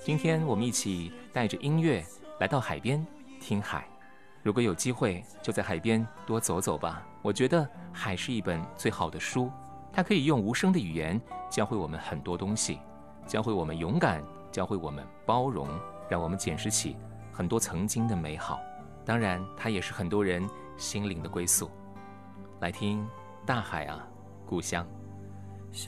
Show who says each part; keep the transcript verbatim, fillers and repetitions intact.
Speaker 1: 今天我们一起带着音乐来到海边听海。如果有机会，就在海边多走走吧。我觉得海是一本最好的书，它可以用无声的语言教会我们很多东西，教会我们勇敢，教会我们包容，让我们捡拾起很多曾经的美好。当然，它也是很多人心灵的归宿。来听大海啊，故乡。